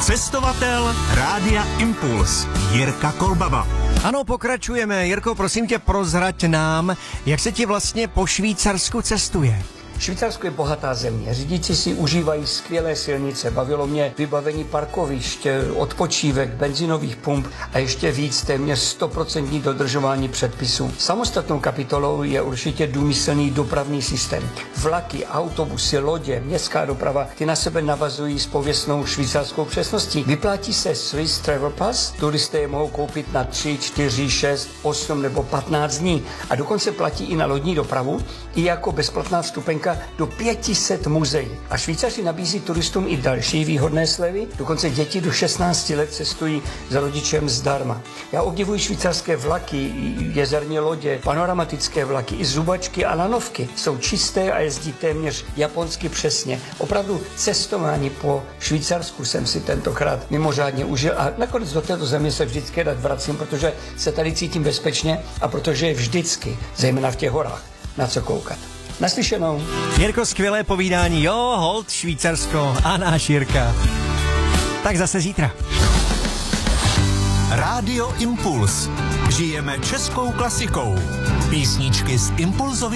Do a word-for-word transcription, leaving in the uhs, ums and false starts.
Cestovatel Rádia Impuls Jirka Kolbaba. Ano, pokračujeme. Jirko, prosím tě, prozrať nám, jak se ti vlastně po Švýcarsku cestuje. Švýcarsko je bohatá země. Řidiči si užívají skvělé silnice. Bavilo mě vybavení parkovišť, odpočívek, benzinových pump a ještě víc téměř sto procent dodržování předpisů. Samostatnou kapitolou je určitě důmyslný dopravní systém. Vlaky, autobusy, lodě, městská doprava, ty na sebe navazují s pověstnou švýcarskou přesností. Vyplatí se Swiss Travel Pass, turisté je mohou koupit na tři, čtyři, šest, osm nebo patnáct dní a dokonce platí i na lodní dopravu, i jako bezplatná vstupenka do pět set muzeí. A Švýcaři nabízí turistům i další výhodné slevy, dokonce děti do šestnácti let cestují s rodičem zdarma. Já obdivuji švýcarské vlaky, jezerní lodě, panoramatické vlaky, i zubačky a lanovky. Jsou čisté a jezdí téměř japonsky přesně. Opravdu cestování po Švýcarsku jsem si tentokrát mimořádně užil a nakonec do této země se vždycky rád vracím, protože se tady cítím bezpečně a protože je vždycky, zejména v těch horách, na co koukat. Naslyšenou. Jirko, skvělé povídání. Jo, hold Švýcarsko a náš Jirka. Tak zase zítra. Rádio Impuls. Žijeme českou klasikou. Písničky z Impulzovy